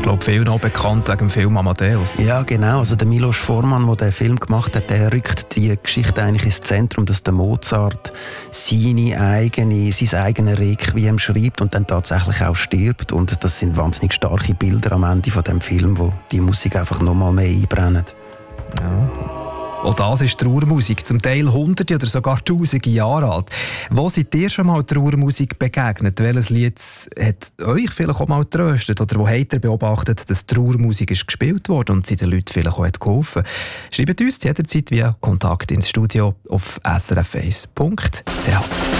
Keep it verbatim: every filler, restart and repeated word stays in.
ist, glaube ich, vielen auch bekannt wegen dem Film Amadeus. Ja, genau. Also der Milos Forman, der den Film gemacht hat, der rückt die Geschichte eigentlich ins Zentrum, dass der Mozart seine eigene, sein eigenes Requiem schreibt und dann tatsächlich auch stirbt. Und das sind wahnsinnig starke Bilder am Ende von dem Film, wo die Musik einfach noch mal mehr einbrennen. Ja. Auch das ist Trauermusik, zum Teil hunderte oder sogar tausende Jahre alt. Wo seid ihr schon mal Trauermusik begegnet? Welches Lied hat euch vielleicht auch mal getröstet? Oder wo habt ihr beobachtet, dass Trauermusik ist gespielt wurde und sie den Leuten vielleicht auch hat geholfen? Schreibt uns jederzeit via Kontakt ins Studio auf s r f eins punkt c h.